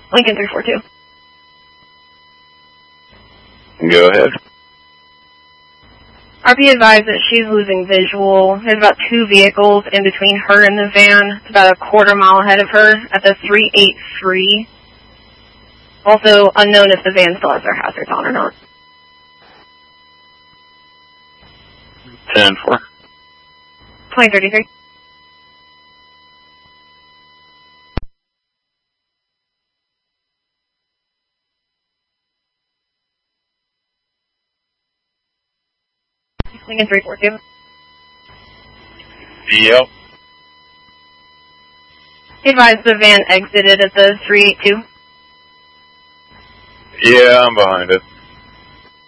Lincoln 342. Go ahead. RP advised that she's losing visual. There's about 2 vehicles in between her and the van. It's about a quarter mile ahead of her at the 383. Also unknown if the van still has their hazards on or not. 10-4. 2033. Lincoln 342. Yep. Advised the van exited at the 382. Yeah, I'm behind it.